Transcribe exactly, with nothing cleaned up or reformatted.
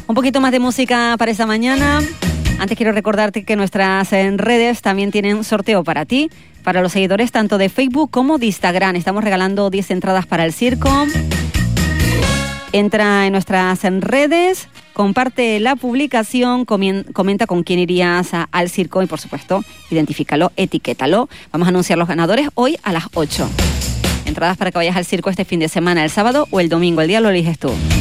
Un poquito más de música para esta mañana. Antes quiero recordarte que nuestras en redes también tienen sorteo para ti, para los seguidores tanto de Facebook como de Instagram. Estamos regalando diez entradas para el circo. Entra en nuestras en redes, comparte la publicación, comenta con quién irías a, al circo y, por supuesto, identifícalo, etiquétalo. Vamos a anunciar los ganadores hoy a las ocho. Entradas para que vayas al circo este fin de semana, el sábado o el domingo. El día lo eliges tú.